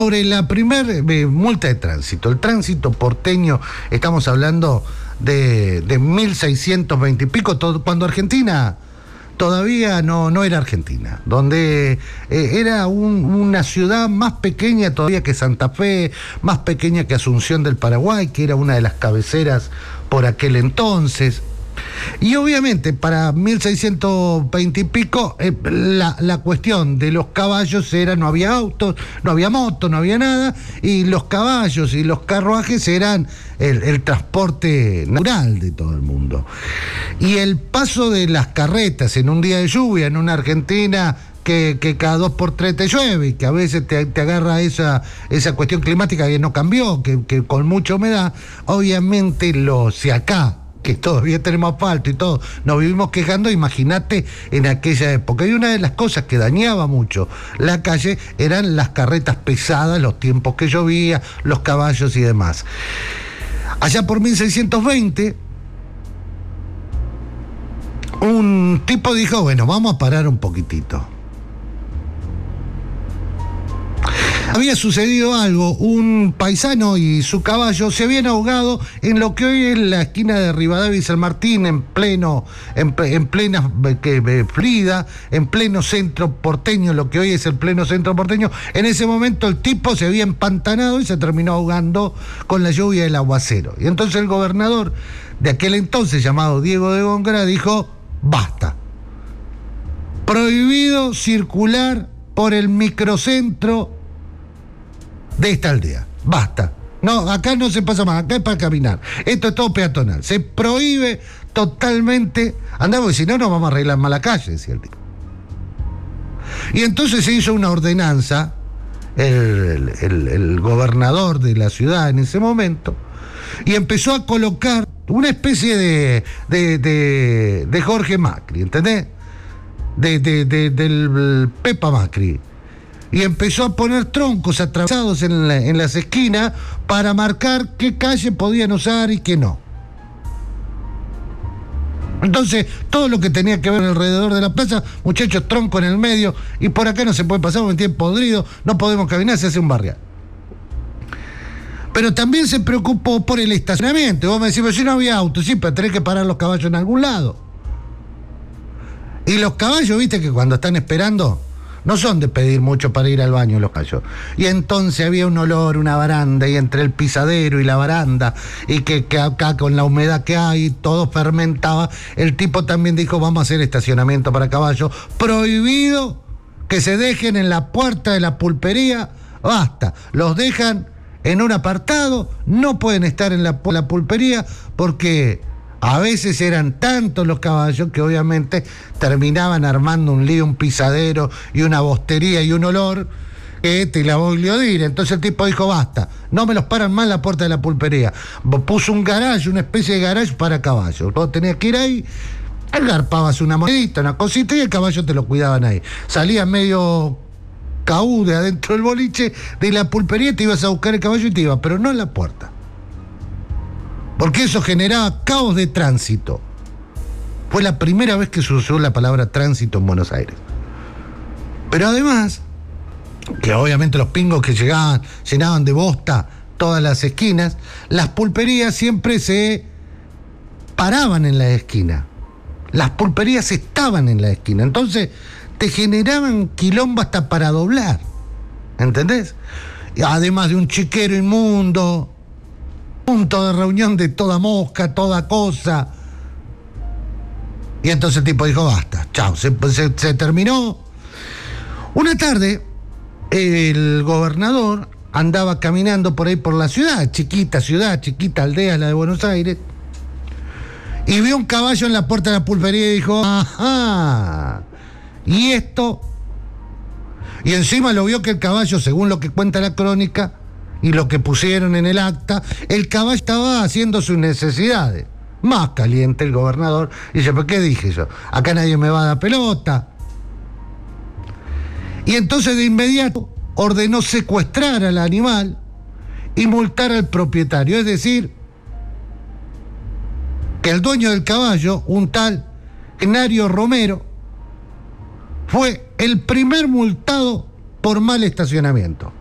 Sobre la primera multa de tránsito, el tránsito porteño, estamos hablando de 1620 y pico, cuando Argentina todavía no era Argentina, donde era una ciudad más pequeña todavía que Santa Fe, más pequeña que Asunción del Paraguay, que era una de las cabeceras por aquel entonces. Y obviamente para 1620 y pico la cuestión de los caballos era, no había autos, no había motos, no había nada, y los caballos y los carruajes eran el transporte natural de todo el mundo. Y el paso de las carretas en un día de lluvia en una Argentina que cada 2 por 3 te llueve y que a veces te agarra esa cuestión climática que no cambió, que con mucha humedad, obviamente si acá que todavía tenemos asfalto y todo, nos vivimos quejando, imagínate en aquella época. Y una de las cosas que dañaba mucho la calle eran las carretas pesadas, los tiempos que llovía, los caballos y demás. Allá por 1620, un tipo dijo, bueno, vamos a parar un poquitito. Había sucedido algo, un paisano y su caballo se habían ahogado en lo que hoy es la esquina de Rivadavia y San Martín, en plena Florida, en pleno centro porteño, lo que hoy es el pleno centro porteño. En ese momento el tipo se había empantanado y se terminó ahogando con la lluvia del aguacero. Y entonces el gobernador de aquel entonces, llamado Diego de Góngora, dijo, basta. Prohibido circular por el microcentro de esta aldea, basta. No, acá no se pasa más, acá es para caminar. Esto es todo peatonal. Se prohíbe totalmente andar, porque si no, nos vamos a arreglar más la calle, decía el tipo. Y entonces se hizo una ordenanza, el gobernador de la ciudad en ese momento, y empezó a colocar una especie de Jorge Macri, ¿entendés? Del Pepa Macri. Y empezó a poner troncos atravesados en las esquinas para marcar qué calle podían usar y qué no. Entonces, todo lo que tenía que ver alrededor de la plaza, muchachos, tronco en el medio, y por acá no se puede pasar porque tiene podrido, no podemos caminar, se hace un barrial. Pero también se preocupó por el estacionamiento. Y vos me decís, pero si no había auto, sí, pero tenés que parar los caballos en algún lado. Y los caballos, viste que cuando están esperando, no son de pedir mucho para ir al baño los caballos. Y entonces había un olor, una baranda, y entre el pisadero y la baranda, y que acá con la humedad que hay, todo fermentaba. El tipo también dijo, vamos a hacer estacionamiento para caballos. Prohibido que se dejen en la puerta de la pulpería. Basta, los dejan en un apartado, no pueden estar en la pulpería porque a veces eran tantos los caballos que obviamente terminaban armando un lío, un pisadero y una bostería y un olor que te la voy a decir. Entonces el tipo dijo, basta, no me los paran más en la puerta de la pulpería. Puso un garage, una especie de garage para caballos. Vos tenías que ir ahí, agarpabas una monedita, una cosita, y el caballo te lo cuidaban ahí. Salías medio caú de adentro del boliche de la pulpería, te ibas a buscar el caballo y te ibas, pero no en la puerta. Porque eso generaba caos de tránsito. Fue la primera vez que se usó la palabra tránsito en Buenos Aires. Pero además, que obviamente los pingos que llegaban llenaban de bosta todas las esquinas, las pulperías siempre se paraban en la esquina. Las pulperías estaban en la esquina. Entonces te generaban quilombo hasta para doblar. ¿Entendés? Además de un chiquero inmundo, punto de reunión de toda mosca, toda cosa. Y entonces el tipo dijo, basta, chao, se terminó. Una tarde, el gobernador andaba caminando por ahí por la ciudad, chiquita aldea, la de Buenos Aires, y vio un caballo en la puerta de la pulpería y dijo, ajá, ¿y esto? Y encima lo vio que el caballo, según lo que cuenta la crónica y lo que pusieron en el acta, el caballo estaba haciendo sus necesidades. Más caliente el gobernador, y dice, ¿pero qué dije yo? Acá nadie me va a dar pelota. Y entonces de inmediato ordenó secuestrar al animal y multar al propietario. Es decir, que el dueño del caballo, un tal Genario Romero, fue el primer multado por mal estacionamiento.